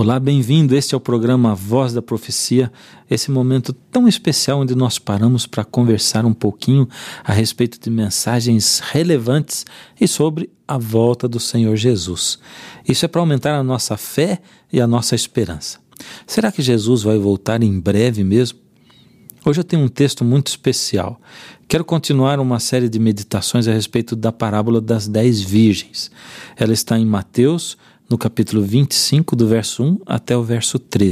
Olá, bem-vindo. Este é o programa Voz da Profecia, esse momento tão especial onde nós paramos para conversar um pouquinho a respeito de mensagens relevantes e sobre a volta do Senhor Jesus. Isso é para aumentar a nossa fé e a nossa esperança. Será que Jesus vai voltar em breve mesmo? Hoje eu tenho um texto muito especial. Quero continuar uma série de meditações a respeito da parábola das 10 virgens. Ela está em Mateus, no capítulo 25, do verso 1 até o verso 13.